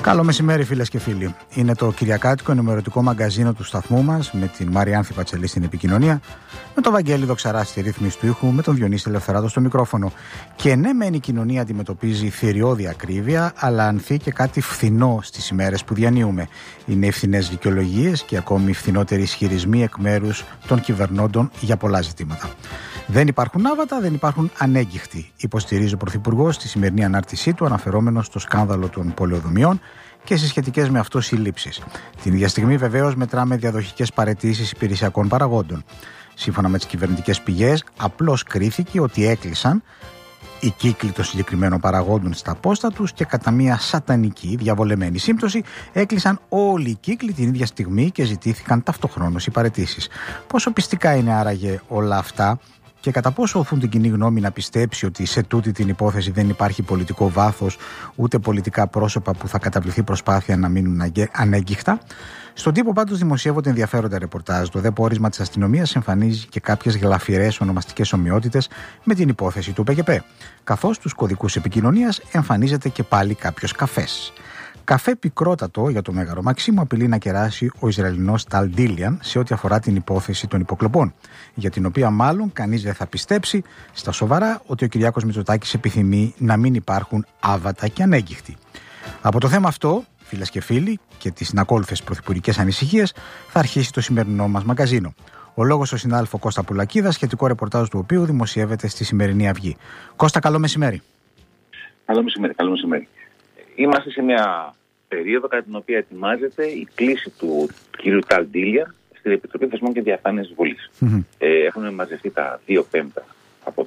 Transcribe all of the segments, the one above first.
Καλό μεσημέρι, φίλες και φίλοι. Είναι το κυριακάτικο ενημερωτικό μαγκαζίνο του σταθμού μας, με την Μαριάνθη Πατσελή στην επικοινωνία, με τον Βαγγέλη Δοξαρά στη ρύθμιση του ήχου, με τον Διονύση Ελευθεράτο στο μικρόφωνο. Και ναι, μεν η κοινωνία αντιμετωπίζει θηριώδη ακρίβεια, αλλά ανθεί και κάτι φθηνό στις ημέρες που διανύουμε. Είναι οι φθηνές δικαιολογίες και ακόμη φθηνότεροι ισχυρισμοί εκ μέρους των κυβερνώντων για πολλά ζητήματα. Δεν υπάρχουν άβατα, δεν υπάρχουν ανέγκυχτοι, υποστηρίζει ο Πρωθυπουργός στη σημερινή ανάρτησή του, αναφερόμενος στο σκάνδαλο των πολεοδομιών και στις σχετικές με αυτό συλλήψεις. Την ίδια στιγμή, βεβαίως, μετράμε διαδοχικές παραιτήσεις υπηρεσιακών παραγόντων. Σύμφωνα με τις κυβερνητικές πηγές, απλώς κρίθηκε ότι έκλεισαν οι κύκλοι των συγκεκριμένων παραγόντων στα πόστα τους και κατά μια σατανική διαβολεμένη σύμπτωση έκλεισαν όλοι οι κύκλοι την ίδια στιγμή και ζητήθηκαν ταυτοχρόνως οι παραιτήσεις. Πόσο πιστικά είναι άραγε όλα αυτά? Και κατά πόσο οθούν την κοινή γνώμη να πιστέψει ότι σε τούτη την υπόθεση δεν υπάρχει πολιτικό βάθος, ούτε πολιτικά πρόσωπα που θα καταβληθεί προσπάθεια να μείνουν ανέγκυχτα? Στον τύπο πάντως δημοσιεύονται ενδιαφέροντα ρεπορτάζ. Το δε πόρισμα της αστυνομίας εμφανίζει και κάποιες γλαφυρές ονομαστικές ομοιότητες με την υπόθεση του ΠΚΠ. Καθώς στους κωδικούς επικοινωνίας εμφανίζεται και πάλι κάποιος καφές. Καφέ πικρότατο για το Μέγαρο Μαξίμου απειλεί να κεράσει ο Ισραηλινός Ταλ Ντίλιαν σε ό,τι αφορά την υπόθεση των υποκλοπών, για την οποία μάλλον κανείς δεν θα πιστέψει στα σοβαρά ότι ο Κυριάκος Μητσοτάκης επιθυμεί να μην υπάρχουν άβατα και ανέγκυχτοι. Από το θέμα αυτό, φίλες και φίλοι, και τις συνακόλουθες πρωθυπουργικές ανησυχίες, θα αρχίσει το σημερινό μας μαγκαζίνο. Ο λόγος στον συνάδελφο Κώστα Πουλακίδα, σχετικό ρεπορτάζ του οποίου δημοσιεύεται στη σημερινή Αυγή. Κώστα, καλό μεσημέρι. Καλό μεσημέρι. Είμαστε σε μια περίοδο κατά την οποία ετοιμάζεται η κλήση του κ. Ταλ Ντίλιαν στην Επιτροπή Θεσμών και Διαφάνειας της Βουλής. Έχουν μαζευτεί τα 2/5 από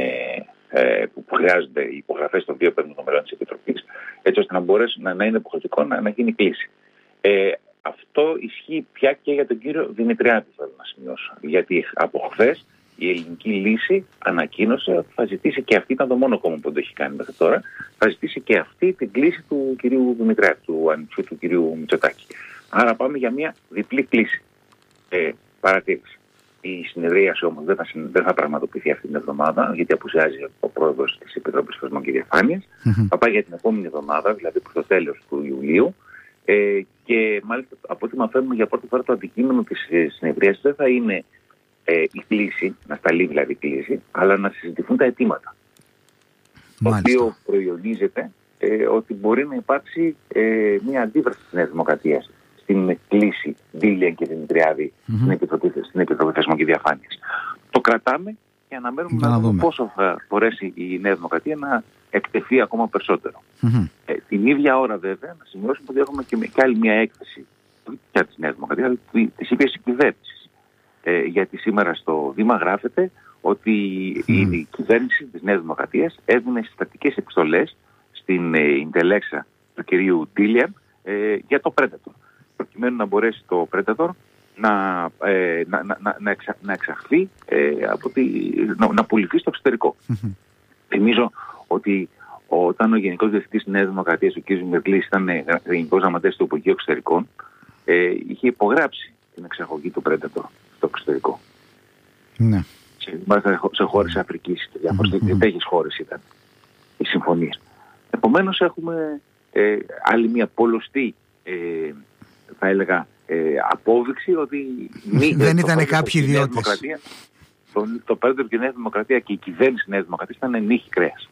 που χρειάζονται οι υπογραφές των 2/5 των μελών της Επιτροπής, έτσι ώστε να μπορέσει να είναι υποχρεωτικό να γίνει κλήση. Αυτό ισχύει πια και για τον κύριο Δημητριάδη, θέλω να σημειώσω. Γιατί από χθες η Ελληνική Λύση ανακοίνωσε ότι θα ζητήσει και αυτή, ήταν το μόνο κόμμα που το έχει κάνει μέχρι τώρα, θα ζητήσει και αυτή την κλήση του κυρίου Δημητριάδη, του ανιψιού του κυρίου Μητσοτάκη. Άρα πάμε για μια διπλή κλήση. Παρατήρηση. Η συνεδρίαση όμως δεν θα πραγματοποιηθεί αυτή την εβδομάδα, γιατί απουσιάζει ο πρόεδρος της Επιτροπής Θεσμών και Διαφάνειας. Θα πάει για την επόμενη εβδομάδα, δηλαδή προς το τέλος του Ιουλίου. Και μάλιστα από ό,τι μαθαίνουμε για πρώτη φορά το αντικείμενο της συνεδρίασης δεν θα είναι η κλήση, να σταλεί δηλαδή η κλήση, αλλά να συζητηθούν τα αιτήματα. Το οποίο προϊονίζεται ότι μπορεί να υπάρξει μια αντίδραση της Νέας Δημοκρατίας στην κλήση Ντίλιαν και Δημητριάδη στην Επιτροπή Θεσμών και Διαφάνειας. Το κρατάμε και αναμένουμε να δούμε πόσο θα μπορέσει η Νέα Δημοκρατία να εκτεθεί ακόμα περισσότερο. Την ίδια ώρα, βέβαια, να σημειώσουμε ότι έχουμε και άλλη μια έκθεση για τη Νέα Δημοκρατία, αλλά της ίδιας κυβέρνησης. Γιατί σήμερα στο Δήμα γράφεται ότι η κυβέρνηση της Νέας Δημοκρατίας έδινε συστατικές επιστολές στην Ιντελέξα του κυρίου Ντίλιαν για το Predator, προκειμένου να μπορέσει το Predator να εξαχθεί, να πουληθεί στο εξωτερικό. Θυμίζω ότι όταν ο Γενικός Διευθυντής της Νέας Δημοκρατίας, ο κ. Μερκλής, ήταν Γενικός Γραμματέας του Υπουργείου Εξωτερικών, είχε υπογράψει την εξαγωγή του Predator στο εξωτερικό. Ναι. Σε χώρες Αφρικής και διάφορες τέτοιες χώρες ήταν οι συμφωνίες. Επομένως έχουμε άλλη μια πολλωστή, θα έλεγα, απόδειξη ότι δεν ήταν κάποιοι ιδιώτες. Το Predator και η Νέα Δημοκρατία και η κυβέρνηση της Νέας Δημοκρατίας ήταν νύχη κρέας.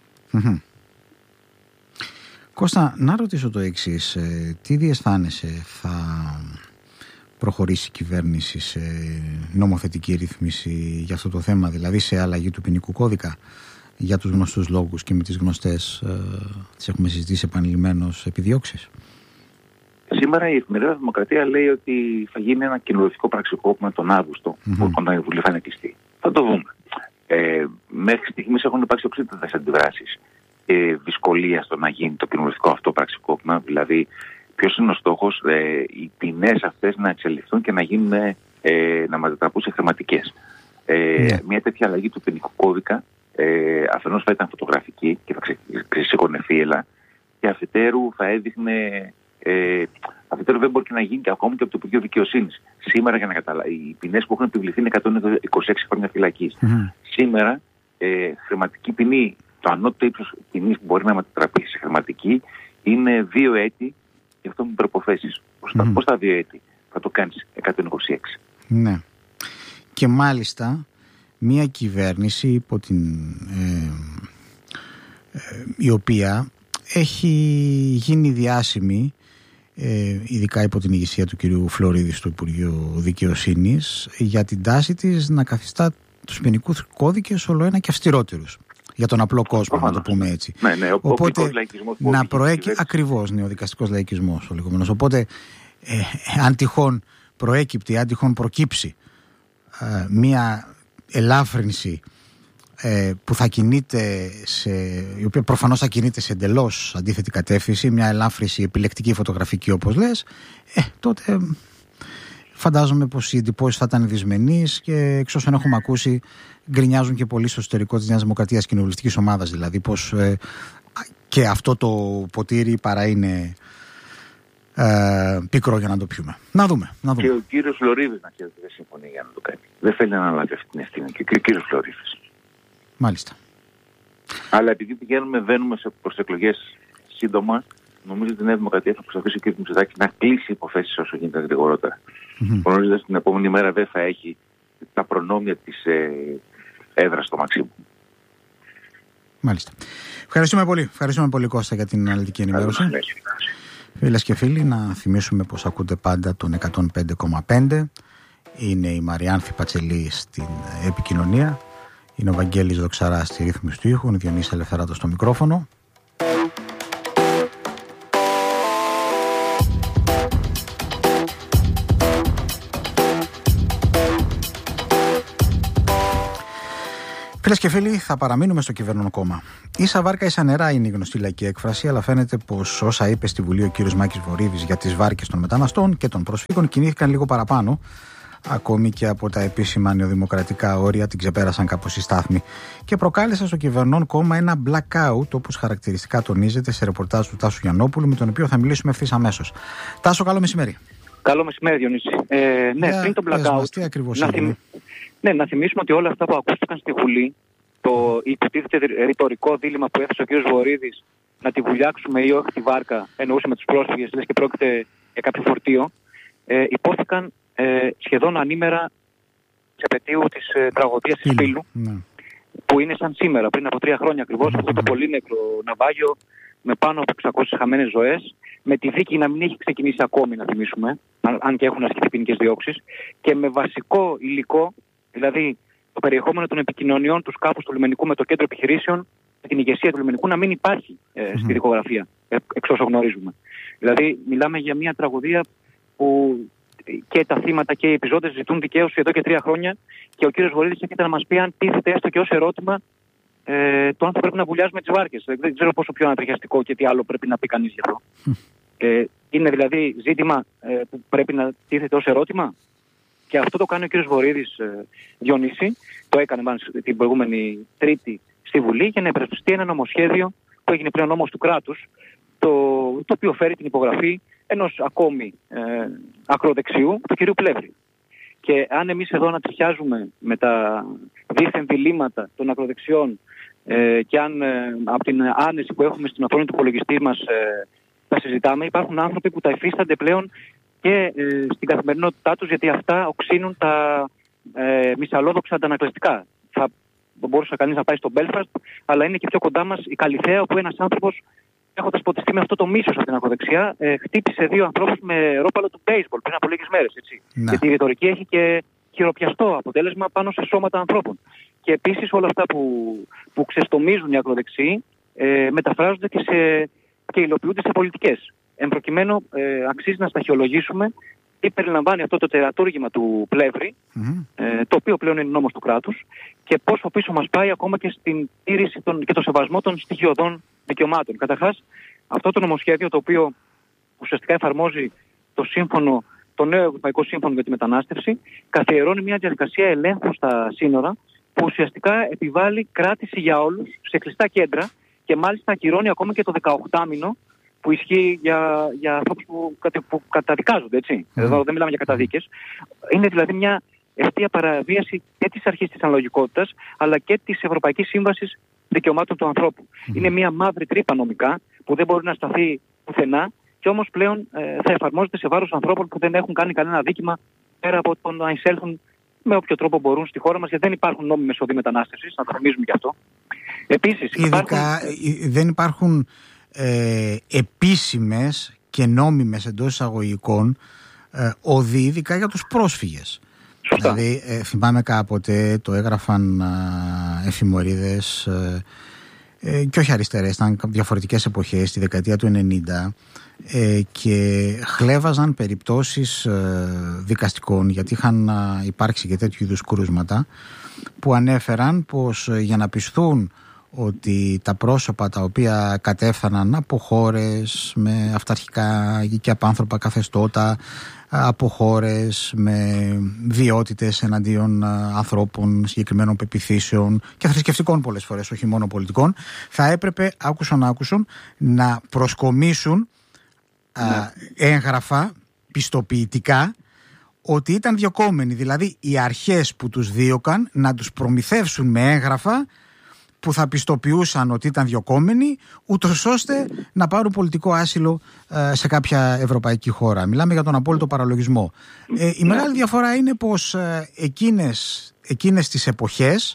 Κώστα, να ρωτήσω το εξής. Τι διαισθάνεσαι, θα προχωρήσει η κυβέρνηση σε νομοθετική ρύθμιση για αυτό το θέμα, δηλαδή σε αλλαγή του ποινικού κώδικα, για τους γνωστούς λόγους και με τις γνωστές, τις έχουμε συζητήσει επανειλημμένως, επιδιώξεις? Σήμερα η Εφημερίδα Δημοκρατία λέει ότι θα γίνει ένα κοινοβουλευτικό πραξικόπημα τον Αύγουστο, όταν η Βουλή θα είναι κλειστή. Θα το δούμε. Μέχρι στιγμής έχουν υπάρξει οξύτατες αντιδράσεις και δυσκολία στο να γίνει το κοινοβουλευτικό αυτό πραξικόπημα. Δηλαδή, ποιος είναι ο στόχος? Οι ποινές αυτές να εξελιχθούν και να γίνουν, να μετατραπούν σε χρηματικές. Μια τέτοια αλλαγή του ποινικού κώδικα αφενός θα ήταν φωτογραφική και θα ξεσηκωνευτεί η Ελλάδα, και αφετέρου θα έδειχνε. Αφετέρου δεν μπορεί και να γίνει και ακόμη και από το Υπουργείο Δικαιοσύνης. Σήμερα, για να καταλάβει, οι ποινές που έχουν επιβληθεί είναι 126 χρόνια φυλακής. Σήμερα, χρηματική ποινή, το ανώτατο ύψος ποινής που μπορεί να μετατραπεί σε χρηματική είναι 2 έτη γι' αυτό με προποθέσεις. Πώς τα 2 έτη θα το κάνεις 126? Ναι. Και μάλιστα μια κυβέρνηση υπό η οποία έχει γίνει διάσημη, ειδικά υπό την ηγεσία του κυρίου Φλωρίδη στο Υπουργείο Δικαιοσύνης, για την τάση της να καθιστά τους ποινικούς κώδικες ολοένα και αυστηρότερους για τον απλό κόσμο, να το πούμε έτσι. Ναι, οπότε να ακριβώς, ο δικαστικός λαϊκισμός ο λεγόμενος. Οπότε αν τυχόν προέκυπτει, αν τυχόν προκύψει μία ελάφρυνση που θα κινείται η οποία προφανώς θα κινείται σε εντελώς αντίθετη κατεύθυνση, μια ελάφρυνση επιλεκτική φωτογραφική όπως λες, τότε φαντάζομαι πως οι εντυπώσεις θα ήταν δυσμενείς και εξ όσων έχουμε ακούσει γκρινιάζουν και πολύ στο εσωτερικό της Νέας Δημοκρατίας κοινοβουλευτικής ομάδας, δηλαδή πως και αυτό το ποτήρι παρά είναι πικρό για να το πιούμε. Να δούμε. Και ο κύριος Φλωρίδης να ξέρετε δεν συμφωνεί για να το κάνει. Δεν θέλει να αναλάβει αυτή την ευθύνη και ο κύριος Φλωρίδης. Μάλιστα. Αλλά επειδή βαίνουμε προς εκλογές σύντομα, νομίζω ότι η Νέα Δημοκρατία θα προσπαθήσει ο κ. Μητσοτάκης να κλείσει υποθέσεις όσο γίνεται γρηγορότερα. Γνωρίζοντας την επόμενη μέρα δεν θα έχει τα προνόμια της έδρας στο Μαξίμου. Μάλιστα. Ευχαριστούμε πολύ Κώστα για την αναλυτική ενημέρωση. Φίλες και φίλοι, να θυμίσουμε πως ακούτε πάντα τον 105,5. Είναι η Μαριάνθη Πατσελή στην επικοινωνία. Είναι ο Βαγγέλης Δοξαράς στη ρύθμιση του ήχου, ο Διονύσης Ελευθεράτος στο μικρόφωνο. Φίλες και φίλοι, θα παραμείνουμε στο κυβερνόν κόμμα. Ίσα βάρκα ίσα νερά είναι η γνωστή λαϊκή έκφραση, αλλά φαίνεται πως όσα είπε στη Βουλή ο κύριος Μάκης Βορύδης για τις βάρκες των μεταναστών και των προσφύγων κινήθηκαν λίγο παραπάνω. Ακόμη και από τα επίσημα νεοδημοκρατικά όρια την ξεπέρασαν κάπως οι στάθμοι και προκάλεσαν στο κυβερνών κόμμα ένα blackout, όπως χαρακτηριστικά τονίζεται σε ρεπορτάζ του Τάσου Γιαννόπουλου, με τον οποίο θα μιλήσουμε ευθύς αμέσως. Τάσο, καλό μεσημέρι. Καλό μεσημέρι, Διονύση. Πριν τον blackout, να θυμίσουμε ότι όλα αυτά που ακούστηκαν στη Βουλή, το υποτίθεται ρητορικό δίλημμα που έθεσε ο κ. Βορύδης, να τη βουλιάξουμε ή όχι τη βάρκα, εννοούσε με τους πρόσφυγες, λες και πρόκειται για κάποιο φορτίο, υπόθηκαν σχεδόν ανήμερα της επετείου της τραγωδίας της Πύλου, που είναι σαν σήμερα, πριν από 3 χρόνια ακριβώς, αυτό το πολύ νεκρό ναυάγιο με πάνω από 600 χαμένες ζωές, με τη δίκη να μην έχει ξεκινήσει ακόμη, να θυμίσουμε, αν και έχουν ασκηθεί ποινικές διώξεις, και με βασικό υλικό, δηλαδή το περιεχόμενο των επικοινωνιών του σκάφους του λιμενικού με το κέντρο επιχειρήσεων, με την ηγεσία του λιμενικού να μην υπάρχει στη δικογραφία, εξ όσων γνωρίζουμε. Δηλαδή, μιλάμε για μια τραγωδία που και τα θύματα και οι επιζώντες ζητούν δικαίωση εδώ και 3 χρόνια και ο κύριος Βορύδης έρχεται να μας πει αν τίθεται έστω και ως ερώτημα το αν θα πρέπει να βουλιάζουμε τις βάρκες. Δεν ξέρω πόσο πιο ανατριχιαστικό και τι άλλο πρέπει να πει κανείς γι' αυτό. Είναι δηλαδή ζήτημα που πρέπει να τίθεται ως ερώτημα. Και αυτό το κάνει ο κύριος Βορύδης, Διονύση, το έκανε την προηγούμενη Τρίτη στη Βουλή για να υπερασπιστεί ένα νομοσχέδιο που έγινε πλέον νόμος του κράτους, το οποίο φέρει την υπογραφή ενός ακόμη ακροδεξιού, του κυρίου Πλεύρη. Και αν εμείς εδώ ανατριχιάζουμε με τα δίθεν διλήμματα των ακροδεξιών και αν από την άνεση που έχουμε στην οθόνη του υπολογιστή μας τα συζητάμε, υπάρχουν άνθρωποι που τα υφίστανται πλέον και στην καθημερινότητά τους, γιατί αυτά οξύνουν τα μυσαλλόδοξα αντανακλαστικά. Θα μπορούσε κανείς να πάει στο Μπέλφαστ, αλλά είναι και πιο κοντά μας η Καλιθέα, όπου ένας άνθρωπος, έχοντας ποτιστεί με αυτό το μίσος από την ακροδεξιά, χτύπησε 2 ανθρώπους με ρόπαλο του baseball πριν από λίγες μέρες. Γιατί η ρητορική έχει και χειροπιαστό αποτέλεσμα πάνω σε σώματα ανθρώπων. Και επίσης όλα αυτά που ξεστομίζουν οι ακροδεξιοί μεταφράζονται και υλοποιούνται σε πολιτικές. Εν προκειμένου, αξίζει να σταχυολογήσουμε τι περιλαμβάνει αυτό το τερατούργημα του Πλεύρη, το οποίο πλέον είναι νόμος του κράτους, και πόσο πίσω μας πάει ακόμα και στην τήρηση και το σεβασμό των στοιχειωδών δικαιωμάτων. Καταρχάς, αυτό το νομοσχέδιο, το οποίο ουσιαστικά εφαρμόζει το νέο Ευρωπαϊκό Σύμφωνο για τη Μετανάστευση, καθιερώνει μια διαδικασία ελέγχου στα σύνορα, που ουσιαστικά επιβάλλει κράτηση για όλους σε κλειστά κέντρα και μάλιστα ακυρώνει ακόμα και το 18μηνο που ισχύει για ανθρώπους που καταδικάζονται, έτσι. Εδώ δεν μιλάμε για καταδίκες. Είναι δηλαδή μια ευθεία παραβίαση και της αρχής της αναλογικότητας, αλλά και της Ευρωπαϊκής Σύμβασης Δικαιωμάτων του Ανθρώπου. Είναι μια μαύρη τρύπα νομικά που δεν μπορεί να σταθεί πουθενά και όμως πλέον θα εφαρμόζεται σε βάρος ανθρώπων που δεν έχουν κάνει κανένα δίκημα πέρα από το να εισέλθουν με όποιο τρόπο μπορούν στη χώρα μας, γιατί δεν υπάρχουν νόμιμοι μεσοδοί μετανάστευσης, να το θυμίζουμε και αυτό. Επίσης, δεν υπάρχουν επίσημες και νόμιμες εντός εισαγωγικών οδοί, ειδικά για τους πρόσφυγες. Σωστά. Δηλαδή, θυμάμαι κάποτε το έγραφαν εφημερίδες και όχι αριστερές, ήταν διαφορετικές εποχές, στη δεκαετία του 90, και χλέβαζαν περιπτώσεις δικαστικών, γιατί είχαν υπάρξει και τέτοιου είδους κρούσματα, που ανέφεραν πως για να πιστούν ότι τα πρόσωπα τα οποία κατέφθαναν από χώρες με αυταρχικά και απάνθρωπα καθεστώτα, από χώρες με βιότητες εναντίον ανθρώπων συγκεκριμένων πεποιθήσεων και θρησκευτικών πολλές φορές, όχι μόνο πολιτικών, θα έπρεπε άκουσον να προσκομίσουν έγγραφα πιστοποιητικά ότι ήταν διωκόμενοι, δηλαδή οι αρχές που τους δίωκαν να τους προμηθεύσουν με έγγραφα που θα πιστοποιούσαν ότι ήταν διωκόμενοι, ούτως ώστε να πάρουν πολιτικό άσυλο σε κάποια ευρωπαϊκή χώρα. Μιλάμε για τον απόλυτο παραλογισμό. Η μεγάλη διαφορά είναι πως εκείνες τις εποχές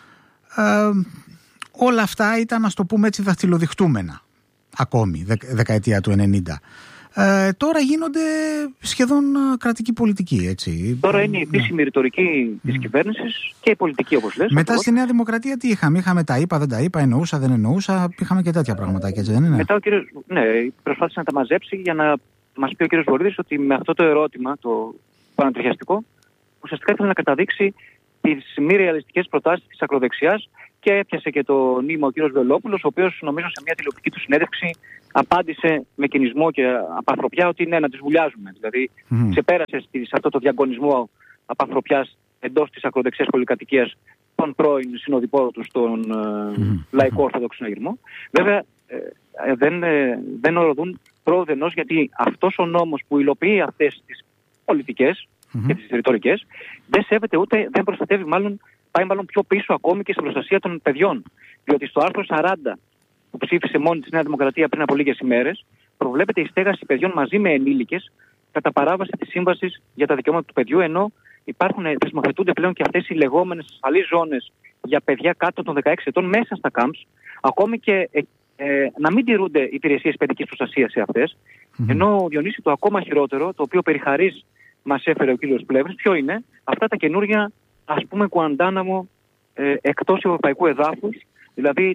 όλα αυτά ήταν, ας το πούμε έτσι, δαχτυλοδειχτούμενα ακόμη, δεκαετία του 90. Τώρα γίνονται σχεδόν κρατική πολιτική, έτσι. Τώρα είναι η επίσημη ρητορική της κυβέρνησης και η πολιτική, όπως λες. Μετά στη Νέα Δημοκρατία τι είχαμε? Είχαμε τα είπα, δεν τα είπα, εννοούσα, δεν εννοούσα. Είχαμε και τέτοια πραγματάκια, έτσι δεν είναι? Μετά ο κύριος προσπάθησε να τα μαζέψει για να μας πει ο κύριος Βορύδης ότι με αυτό το ερώτημα, το πανατριχιαστικό, ουσιαστικά ήθελε να καταδείξει τις μη ρεαλιστικές προτάσεις της ακροδεξιάς και έπιασε και το νήμα ο κύριος Βελόπουλος, ο οποίος νομίζω σε μια τηλεοπτική του συνέντευξη απάντησε με κινησμό και απανθρωπιά ότι ναι, να τις βουλιάζουμε. Δηλαδή ξεπέρασε σε αυτό το διαγωνισμό απανθρωπιάς εντός της ακροδεξιάς πολυκατοικίας τον πρώην συνοδοιπόρο του στον λαϊκό ορθόδοξο συναγερμό. Βέβαια δεν οροδούν πρόδενος, γιατί αυτός ο νόμος που υλοποιεί αυτές τις πολιτικές και τις ρητορικές δεν σέβεται ούτε, δεν προστατεύει, πάει μάλλον πιο πίσω ακόμη και στην προστασία των παιδιών. Διότι στο άρθρο 40 που ψήφισε μόνη της Νέα Δημοκρατία πριν από λίγες ημέρες, προβλέπεται η στέγαση παιδιών μαζί με ενήλικες κατά παράβαση της Σύμβασης για τα Δικαιώματα του Παιδιού, ενώ θεσμοθετούνται πλέον και αυτές οι λεγόμενες ασφαλείς ζώνες για παιδιά κάτω των 16 ετών μέσα στα camps, ακόμη και να μην τηρούνται υπηρεσίες παιδικής προστασίας σε αυτές. Ενώ, Διονύση, το ακόμα χειρότερο, το οποίο περιχαρής μας έφερε ο κ. Πλεύρης, ποιο είναι? Αυτά τα καινούργια, ας πούμε, Κουαντάναμο εκτός ευρωπαϊκού εδάφους, δηλαδή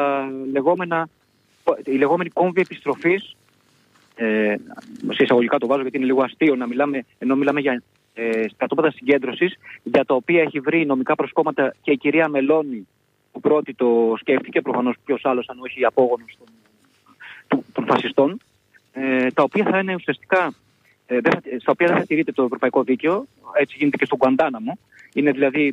η λεγόμενη κόμβη επιστροφής, σε εισαγωγικά το βάζω γιατί είναι λίγο αστείο να μιλάμε, ενώ μιλάμε για στρατόπεδα συγκέντρωσης, για τα οποία έχει βρει νομικά προσκόμματα και η κυρία Μελώνη, που πρώτη το σκέφτηκε, προφανώς ποιος άλλος αν όχι απόγονος των φασιστών, τα οποία θα είναι ουσιαστικά, στα οποία δεν θα τηρείται το ευρωπαϊκό δίκαιο, έτσι γίνεται και στον Κουαντάναμο. Είναι δηλαδή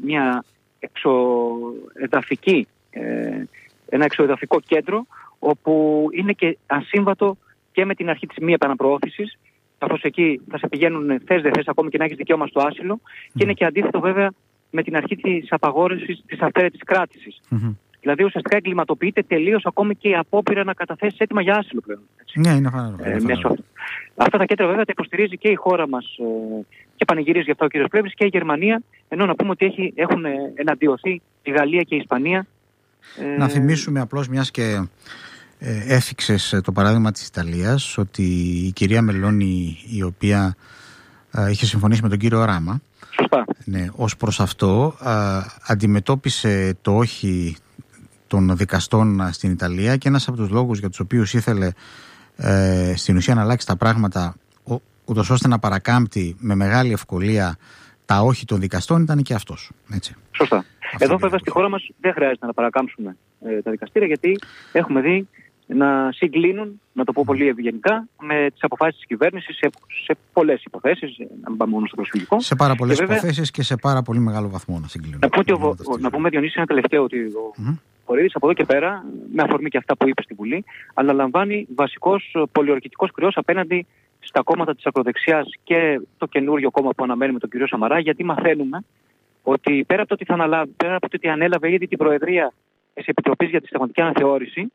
ένα εξωεδαφικό κέντρο, όπου είναι και ασύμβατο και με την αρχή της μη επαναπροώθησης, καθώς εκεί θα σε πηγαίνουν θες δεν θες, ακόμη και να έχεις δικαίωμα στο άσυλο, και είναι και αντίθετο βέβαια με την αρχή της απαγόρευσης της αυθαίρετης κράτησης. Δηλαδή ουσιαστικά εγκληματοποιείται τελείως ακόμη και η απόπειρα να καταθέσει έτοιμα για άσυλο πλέον. Ναι, είναι φανερό. Αυτά τα κέντρα βέβαια τα υποστηρίζει και η χώρα μας και πανηγυρίζει γι' αυτό ο κ. Πλεύρης, και η Γερμανία, ενώ να πούμε ότι έχουν εναντιωθεί η Γαλλία και η Ισπανία. Να θυμίσουμε απλώς, μιας και έφυξες το παράδειγμα της Ιταλίας, ότι η κυρία Μελώνη, η οποία είχε συμφωνήσει με τον κύριο Ράμα, ναι, ως προς αυτό αντιμετώπισε το όχι των δικαστών στην Ιταλία, και ένας από τους λόγους για τους οποίους ήθελε στην ουσία να αλλάξει τα πράγματα ούτως ώστε να παρακάμπτει με μεγάλη ευκολία τα όχι των δικαστών ήταν και αυτός. Έτσι. Σωστά. Εδώ βέβαια στη χώρα μας δεν χρειάζεται να παρακάμψουμε τα δικαστήρια, γιατί έχουμε δει να συγκλίνουν, να το πω πολύ ευγενικά, με τις αποφάσεις της κυβέρνησης σε πολλές υποθέσεις, να μην πάμε μόνο στο προσφυγικό. Σε πάρα πολλές υποθέσεις και σε πάρα πολύ μεγάλο βαθμό να συγκλίνουν. Να πούμε, Διονύση, ένα τελευταίο, ότι ο Βορύδης από εδώ και πέρα, με αφορμή και αυτά που είπε στη Βουλή, αλλά λαμβάνει βασικός πολιορκητικός κρυός απέναντι στα κόμματα της ακροδεξιάς και το καινούριο κόμμα που αναμένουμε τον κύριο Σαμαρά, γιατί μαθαίνουμε ότι πέρα από το ότι ανέλαβε ήδη την Προεδρία της Επιτροπής για τη Συνταγματική Αναθεώρηση,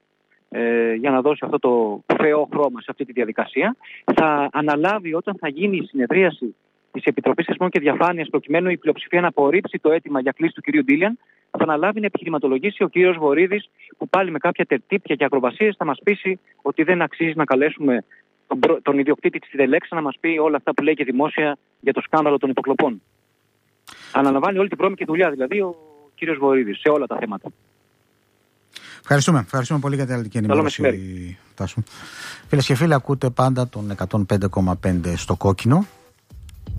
για να δώσει αυτό το φαιό χρώμα σε αυτή τη διαδικασία. Θα αναλάβει όταν θα γίνει η συνεδρίαση της Επιτροπής Θεσμών και Διαφάνειας, προκειμένου η πλειοψηφία να απορρίψει το αίτημα για κλίση του κυρίου Ντίλιαν, θα αναλάβει να επιχειρηματολογήσει ο κύριος Βορίδης, που πάλι με κάποια τερτύπια και ακροβασίες θα μας πείσει ότι δεν αξίζει να καλέσουμε τον ιδιοκτήτη της Ιδελέξα να μας πει όλα αυτά που λέει και δημόσια για το σκάνδαλο των υποκλοπών. Αναλαμβάνει όλη την βρώμικη δουλειά, δηλαδή ο κύριος Βορίδης, σε όλα τα θέματα. Ευχαριστούμε πολύ για την αλληλική ενημέρωση, Τάσου. Φίλες και φίλοι, ακούτε πάντα τον 105,5 στο κόκκινο.